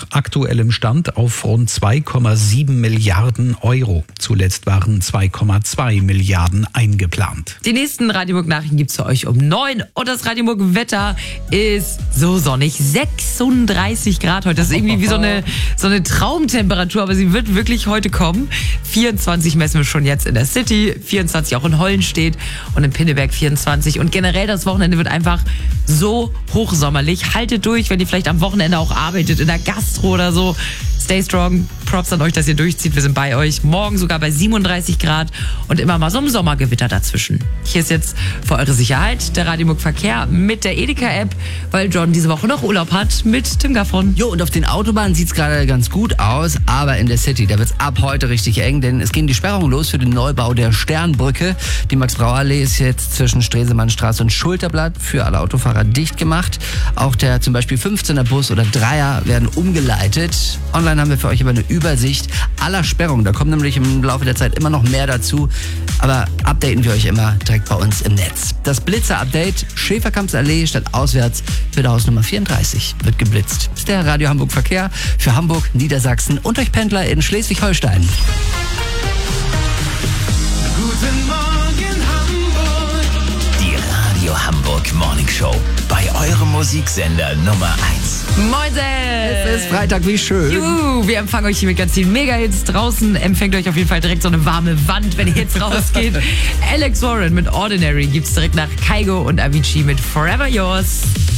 aktuellem Stand auf rund 2,7 Milliarden Euro. Zuletzt waren 2,2 Milliarden eingeplant. Die nächsten Radioburg-Nachrichten gibt's für euch um 9 und das Radioburg-Wetter ist so sonnig. 36 Grad heute. Das ist irgendwie wie so eine Traumtemperatur, aber sie wird wirklich heute kommen. 24 messen wir schon jetzt in der City, 24 auch in Hollenstedt und in Pinneberg 24. Und generell das Wochenende wird einfach so hochsommerlich. Haltet durch, wenn ihr vielleicht am Wochenende auch arbeitet, in der Gastro oder so. Stay strong. Props an euch, dass ihr durchzieht. Wir sind bei euch. Morgen sogar bei 37 Grad und immer mal so ein Sommergewitter dazwischen. Hier ist jetzt für eure Sicherheit der Radioburg Verkehr mit der Edeka-App, weil John diese Woche noch Urlaub hat mit Tim Gaffron. Jo, und auf den Autobahnen sieht's gerade ganz gut aus, aber in der City, da wird's ab heute richtig eng, denn es gehen die Sperrungen los für den Neubau der Sternbrücke. Die Max-Brauer-Allee ist jetzt zwischen Stresemannstraße und Schulterblatt für alle Autofahrer dicht gemacht. Auch der zum Beispiel 15er Bus oder Dreier werden umgeleitet. Online haben wir für euch aber eine Übersicht aller Sperrungen. Da kommen nämlich im Laufe der Zeit immer noch mehr dazu. Aber updaten wir euch immer direkt bei uns im Netz. Das Blitzer-Update, Schäferkampsallee statt auswärts für der Hausnummer 34 wird geblitzt. Das ist der Radio Hamburg Verkehr für Hamburg, Niedersachsen und euch Pendler in Schleswig-Holstein. Guten Morgen Hamburg. Die Radio Hamburg Morning Show. Bei eurem Musiksender Nummer 1. Moinsen! Es ist Freitag, wie schön. Juhu, wir empfangen euch hier mit ganz vielen Mega-Hits. Draußen empfängt euch auf jeden Fall direkt so eine warme Wand, wenn ihr jetzt rausgeht. Alex Warren mit Ordinary gibt's direkt nach Kygo und Avicii mit Forever Yours.